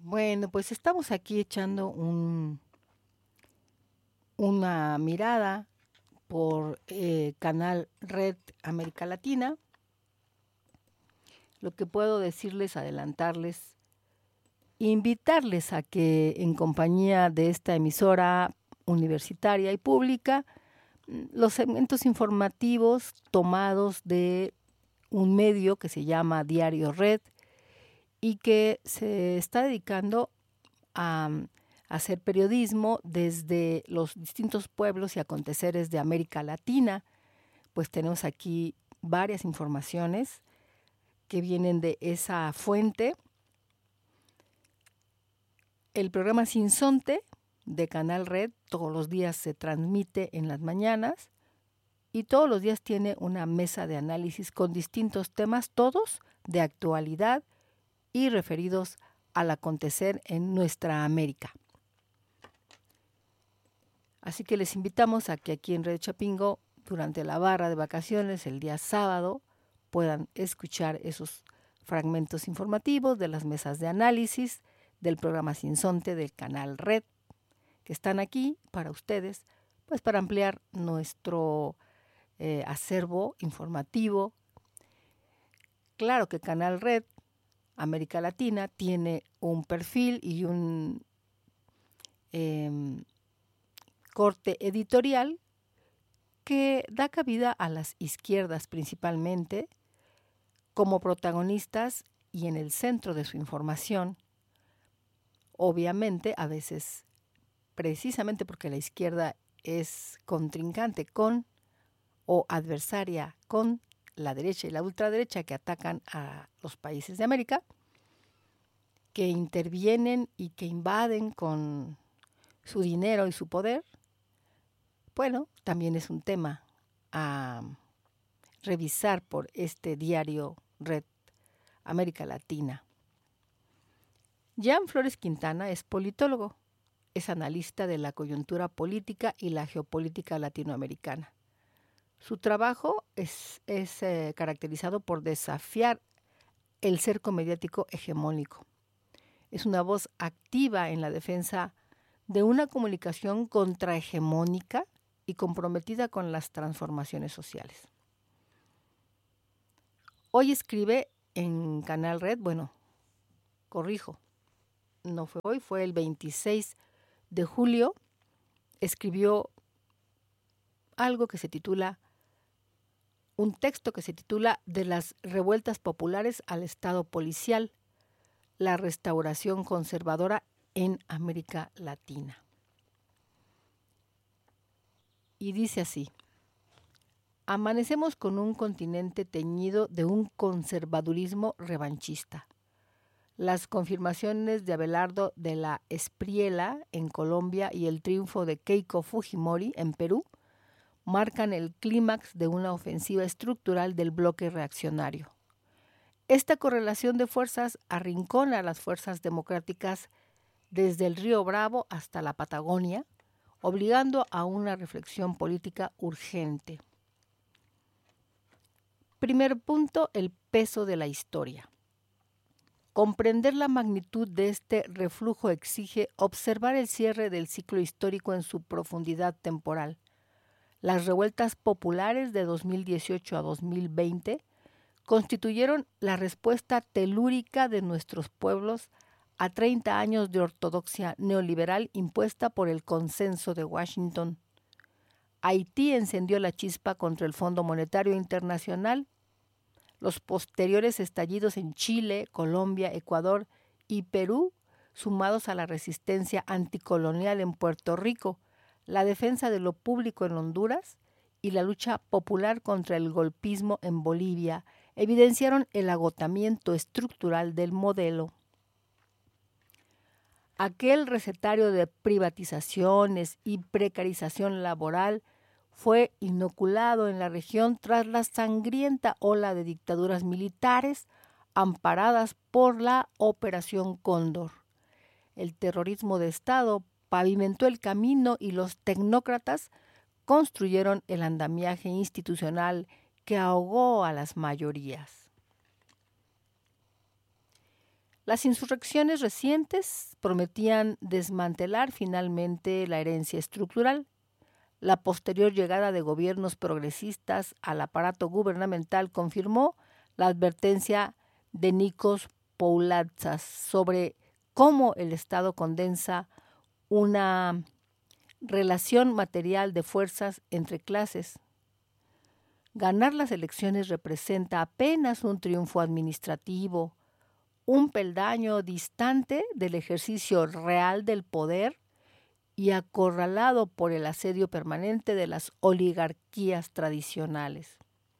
Bueno, pues estamos aquí echando una mirada por Canal Red América Latina. Lo que puedo decirles, adelantarles, invitarles a que en compañía de esta emisora universitaria y pública, los segmentos informativos tomados de un medio que se llama Diario Red y que se está dedicando a hacer periodismo desde los distintos pueblos y aconteceres de América Latina. Pues tenemos aquí varias informaciones que vienen de esa fuente. El programa Sinsonte de Canal Red todos los días se transmite en las mañanas y todos los días tiene una mesa de análisis con distintos temas, todos de actualidad y referidos al acontecer en nuestra América. Así que les invitamos a que aquí en Red Chapingo, durante la barra de vacaciones, el día sábado, puedan escuchar esos fragmentos informativos de las mesas de análisis del programa Sinsonte del Canal Red, que están aquí para ustedes, pues para ampliar nuestro acervo informativo. Claro que Canal Red América Latina tiene un perfil y un corte editorial que da cabida a las izquierdas principalmente como protagonistas y en el centro de su información. Obviamente, a veces, precisamente porque la izquierda es contrincante con o adversaria con la derecha y la ultraderecha que atacan a los países de América, que intervienen y que invaden con su dinero y su poder, bueno, también es un tema a revisar por este diario Red América Latina. Jean Flores Quintana es politólogo, es analista de la coyuntura política y la geopolítica latinoamericana. Su trabajo es caracterizado por desafiar el cerco mediático hegemónico. Es una voz activa en la defensa de una comunicación contrahegemónica y comprometida con las transformaciones sociales. Hoy escribe en Canal Red, corrijo, no fue hoy, fue el 26 de julio, escribió un texto que se titula De las revueltas populares al Estado policial, la restauración conservadora en América Latina. Y dice así: amanecemos con un continente teñido de un conservadurismo revanchista. Las confirmaciones de Abelardo de la Espriella en Colombia y el triunfo de Keiko Fujimori en Perú marcan el clímax de una ofensiva estructural del bloque reaccionario. Esta correlación de fuerzas arrincona a las fuerzas democráticas desde el Río Bravo hasta la Patagonia, obligando a una reflexión política urgente. Primer punto, el peso de la historia. Comprender la magnitud de este reflujo exige observar el cierre del ciclo histórico en su profundidad temporal. Las revueltas populares de 2018 a 2020 constituyeron la respuesta telúrica de nuestros pueblos a 30 años de ortodoxia neoliberal impuesta por el consenso de Washington. Haití encendió la chispa contra el Fondo Monetario Internacional. Los posteriores estallidos en Chile, Colombia, Ecuador y Perú, sumados a la resistencia anticolonial en Puerto Rico, la defensa de lo público en Honduras y la lucha popular contra el golpismo en Bolivia, evidenciaron el agotamiento estructural del modelo. Aquel recetario de privatizaciones y precarización laboral fue inoculado en la región tras la sangrienta ola de dictaduras militares amparadas por la Operación Cóndor. El terrorismo de Estado pavimentó el camino y los tecnócratas construyeron el andamiaje institucional que ahogó a las mayorías. Las insurrecciones recientes prometían desmantelar finalmente la herencia estructural. La posterior llegada de gobiernos progresistas al aparato gubernamental confirmó la advertencia de Nikos Poulatzas sobre cómo el Estado condensa una relación material de fuerzas entre clases. Ganar las elecciones representa apenas un triunfo administrativo, un peldaño distante del ejercicio real del poder y acorralado por el asedio permanente de las oligarquías tradicionales.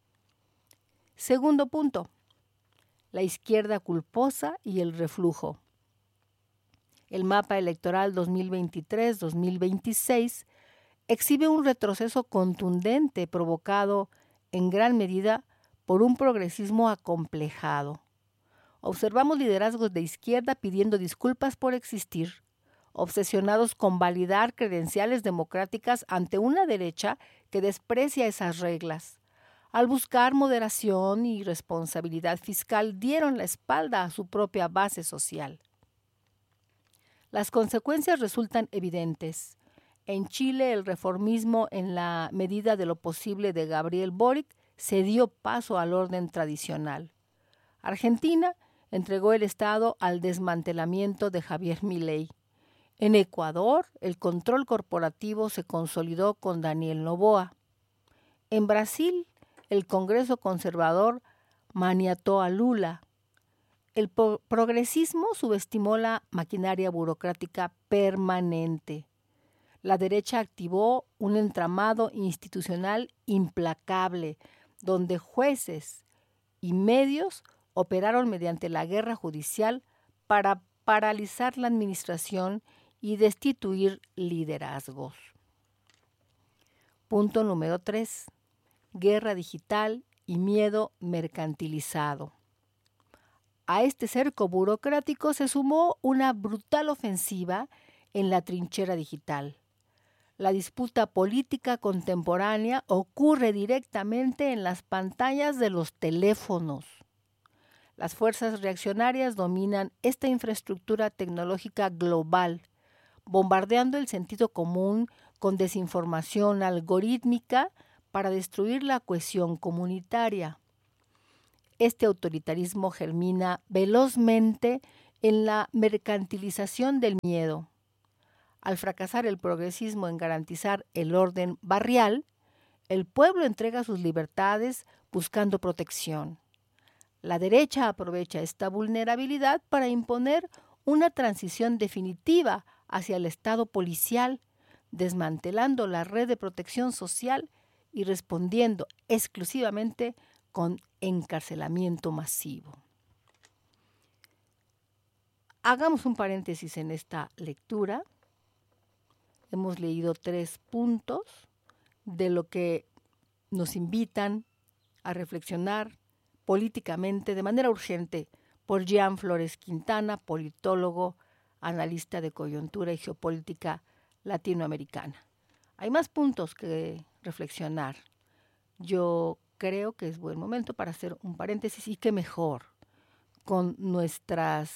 Segundo punto, la izquierda culposa y el reflujo. El mapa electoral 2023-2026 exhibe un retroceso contundente provocado en gran medida por un progresismo acomplejado. Observamos liderazgos de izquierda pidiendo disculpas por existir, obsesionados con validar credenciales democráticas ante una derecha que desprecia esas reglas. Al buscar moderación y responsabilidad fiscal, dieron la espalda a su propia base social. Las consecuencias resultan evidentes. En Chile, el reformismo, en la medida de lo posible de Gabriel Boric, cedió paso al orden tradicional. Argentina entregó el Estado al desmantelamiento de Javier Milei. En Ecuador, el control corporativo se consolidó con Daniel Noboa. En Brasil, el Congreso conservador maniató a Lula. El progresismo subestimó la maquinaria burocrática permanente. La derecha activó un entramado institucional implacable, donde jueces y medios operaron mediante la guerra judicial para paralizar la administración y destituir liderazgos. Punto número 3. Guerra digital y miedo mercantilizado. A este cerco burocrático se sumó una brutal ofensiva en la trinchera digital. La disputa política contemporánea ocurre directamente en las pantallas de los teléfonos. Las fuerzas reaccionarias dominan esta infraestructura tecnológica global, bombardeando el sentido común con desinformación algorítmica para destruir la cohesión comunitaria. Este autoritarismo germina velozmente en la mercantilización del miedo. Al fracasar el progresismo en garantizar el orden barrial, el pueblo entrega sus libertades buscando protección. La derecha aprovecha esta vulnerabilidad para imponer una transición definitiva hacia el Estado policial, desmantelando la red de protección social y respondiendo exclusivamente con encarcelamiento masivo. Hagamos un paréntesis en esta lectura. Hemos leído 3 puntos de lo que nos invitan a reflexionar políticamente de manera urgente por Jean Flores Quintana, politólogo, analista de coyuntura y geopolítica latinoamericana. Hay más puntos que reflexionar. Yo creo que es buen momento para hacer un paréntesis y qué mejor con nuestra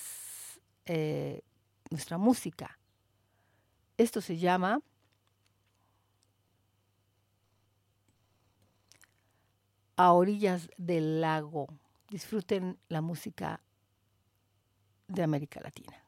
música. Esto se llama A orillas del lago. Disfruten la música de América Latina.